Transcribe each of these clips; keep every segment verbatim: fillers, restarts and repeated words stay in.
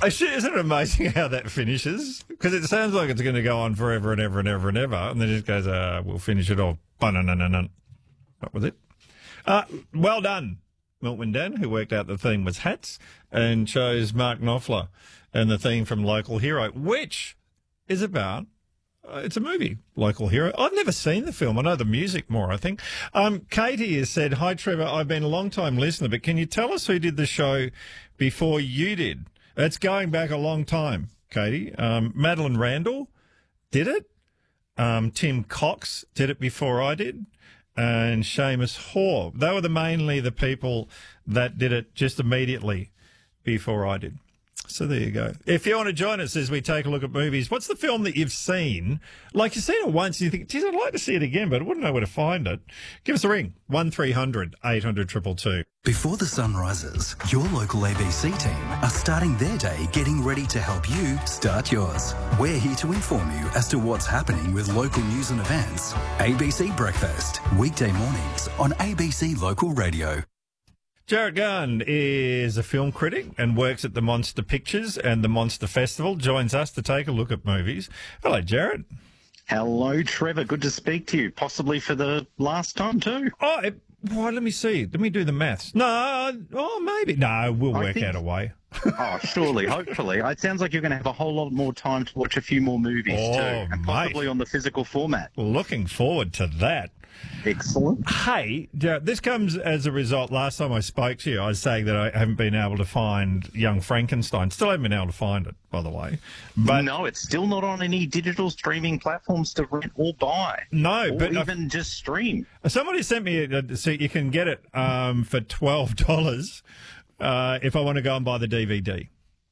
Actually, isn't it amazing how that finishes? Because it sounds like it's going to go on forever and ever and ever and ever, and then it just goes, uh, we'll finish it off. Ba-na-na-na-na. That was it. Uh, well done, Milt Windan, who worked out the theme was hats and chose Mark Knopfler and the theme from Local Hero, which is about, uh, it's a movie, Local Hero. I've never seen the film. I know the music more, I think. Um, Katie has said, hi, Trevor, I've been a long-time listener, but can you tell us who did the show before you did? It's going back a long time, Katie. Um, Madeline Randall did it. Um, Tim Cox did it before I did. And Seamus Hoare. They were the mainly the people that did it just immediately before I did. So there you go. If you want to join us as we take a look at movies, what's the film that you've seen? Like you've seen it once and you think, geez, I'd like to see it again, but I wouldn't know where to find it. Give us a ring, one three hundred eight hundred two two two. Before the sun rises, your local A B C team are starting their day getting ready to help you start yours. We're here to inform you as to what's happening with local news and events. A B C Breakfast, weekday mornings on A B C Local Radio. Jared Gunn is a film critic and works at the Monster Pictures and the Monster Festival, joins us to take a look at movies. Hello, Jared. Hello, Trevor. Good to speak to you, possibly for the last time too. Oh, it, well, let me see. Let me do the maths. No, oh, maybe. No, we'll work think, out a way. oh, surely, hopefully. It sounds like you're going to have a whole lot more time to watch a few more movies oh, too, and possibly mate. on the physical format. Looking forward to that. Excellent. Hey, Jared, this comes as a result. Last time I spoke to you, I was saying that I haven't been able to find Young Frankenstein. Still haven't been able to find it, by the way. But no, it's still not on any digital streaming platforms to rent or buy. No, or but even I've, just stream. Somebody sent me a, so you can get it um, for twelve dollars uh, if I want to go and buy the D V D.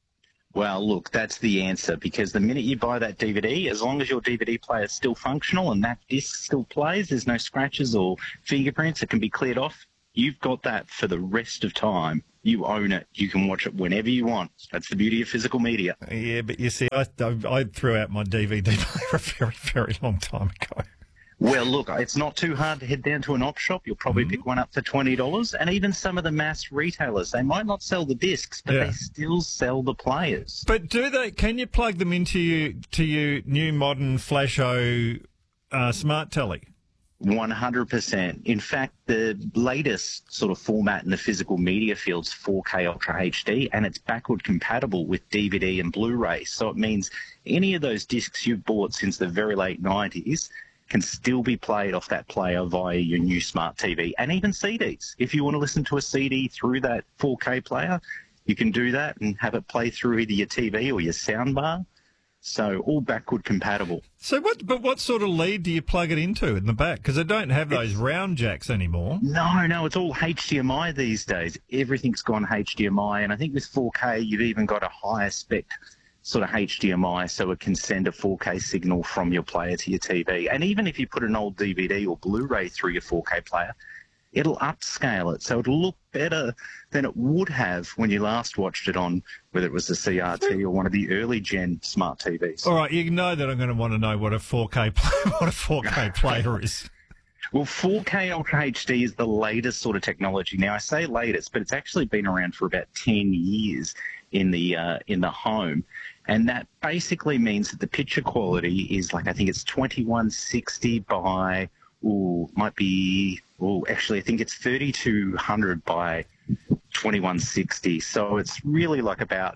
Well, look, that's the answer, because the minute you buy that D V D, as long as your D V D player is still functional and that disc still plays, there's no scratches or fingerprints, it can be cleared off, you've got that for the rest of time. You own it. You can watch it whenever you want. That's the beauty of physical media. Yeah, but you see, I, I, I threw out my D V D player a very, very long time ago. Well, look, it's not too hard to head down to an op shop. You'll probably mm-hmm. pick one up for twenty dollars. And even some of the mass retailers, they might not sell the discs, but yeah. they still sell the players. But do they? Can you plug them into you, to your new modern Flasho uh, smart telly? one hundred percent. In fact, the latest sort of format in the physical media field's four K Ultra H D, and it's backward compatible with D V D and Blu-ray. So it means any of those discs you've bought since the very late nineties can still be played off that player via your new smart T V, and even C Ds. If you want to listen to a C D through that four K player, you can do that and have it play through either your T V or your soundbar. So all backward compatible. So what? But what sort of lead do you plug it into in the back? Because they don't have those it's, round jacks anymore. No, no, it's all H D M I these days. Everything's gone H D M I, and I think with four K you've even got a higher spec sort of H D M I, so it can send a four K signal from your player to your T V. And even if you put an old D V D or Blu-ray through your four K player, it'll upscale it, so it'll look better than it would have when you last watched it on, whether it was the C R T or one of the early gen smart T Vs. All right, you know that I'm going to want to know what a four K play, what a four K player is. Well, four K Ultra H D is the latest sort of technology. Now, I say latest, but it's actually been around for about ten years in the uh, in the home. And that basically means that the picture quality is like, I think it's twenty-one sixty by, ooh, might be, oh, actually, I think it's thirty-two hundred by twenty-one sixty. So it's really like about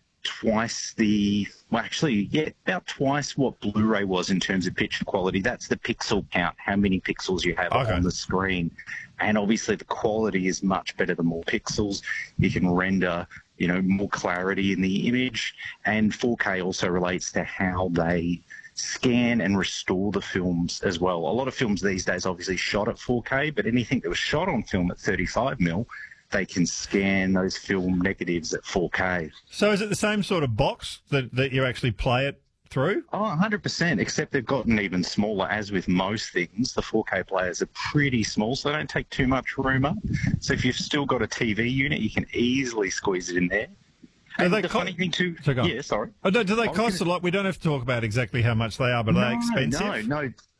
twice the, well, actually, yeah, about twice what Blu-ray was in terms of picture quality. That's the pixel count, how many pixels you have okay. on the screen. And obviously the quality is much better the more pixels. You can render, you know, more clarity in the image. And four K also relates to how they scan and restore the films as well. A lot of films these days obviously shot at four K, but anything that was shot on film at thirty-five mil, they can scan those film negatives at four K. So is it the same sort of box that, that you actually play it through? Oh, one hundred percent, except they've gotten even smaller. As with most things, the four K players are pretty small, so they don't take too much room up. So if you've still got a T V unit, you can easily squeeze it in there. Do And they the co- funny thing too, so yeah, sorry. Oh, do, do they I was cost gonna... a lot? We don't have to talk about exactly how much they are, but no, are they expensive? No, no,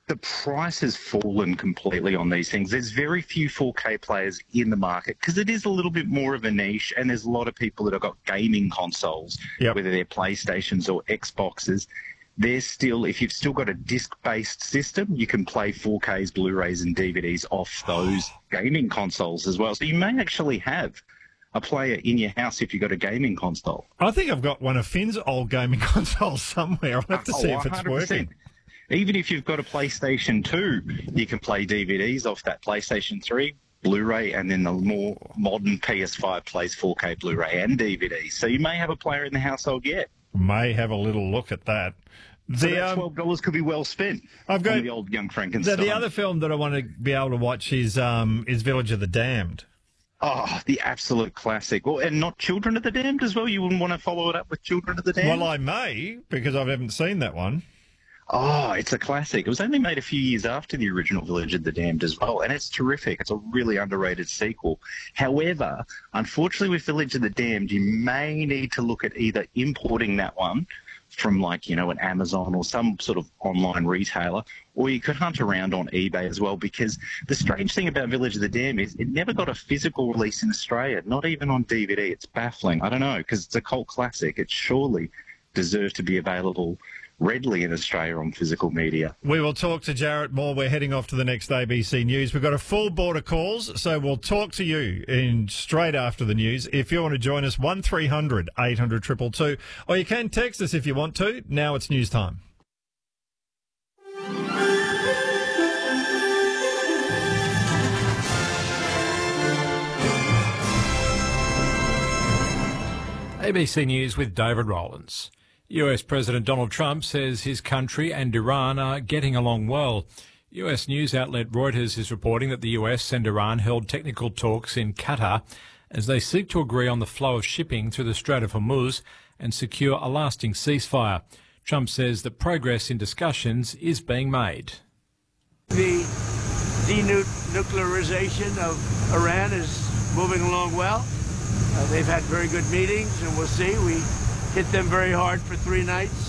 the price has fallen completely on these things. There's very few four K players in the market because it is a little bit more of a niche, and there's a lot of people that have got gaming consoles, Yep. whether they're PlayStations or Xboxes. There's still, if you've still got a disc-based system, you can play four Ks, Blu-rays and D V Ds off those gaming consoles as well. So you may actually have a player in your house if you've got a gaming console. I think I've got one of Finn's old gaming consoles somewhere. I'll have to see Oh, if it's one hundred percent. working. Even if you've got a PlayStation two, you can play D V Ds off that PlayStation three, Blu-ray, and then the more modern P S five plays four K Blu-ray and D V D. So you may have a player in the household yet. May have a little look at that. So The, that um, twelve dollars could be well spent I've got- on the old Young the, Frankenstein. the other film that I want to be able to watch is um, is Village of the Damned. Oh, the absolute classic. Well, and not Children of the Damned as well? You wouldn't want to follow it up with Children of the Damned? Well, I may, because I haven't seen that one. Oh, it's a classic. It was only made a few years after the original Village of the Damned as well, and it's terrific. It's a really underrated sequel. However, unfortunately with Village of the Damned, you may need to look at either importing that one from, like, you know, an Amazon or some sort of online retailer, or you could hunt around on eBay as well, because the strange thing about Village of the Damned is it never got a physical release in Australia, not even on D V D. It's baffling. I don't know, because it's a cult classic. It surely deserves to be available readily in Australia on physical media. We will talk to Jarrett more. We're heading off to the next A B C News. We've got a full board of calls, so we'll talk to you in straight after the news. If you want to join us, one three hundred eight hundred two two two, or you can text us if you want to. Now it's news time. A B C News with David Rowlands. U S President Donald Trump says his country and Iran are getting along well. U S news outlet Reuters is reporting that the U S and Iran held technical talks in Qatar as they seek to agree on the flow of shipping through the Strait of Hormuz and secure a lasting ceasefire. Trump says that progress in discussions is being made. The denuclearization of Iran is moving along well. Uh, they've had very good meetings, and we'll see. We hit them very hard for three nights.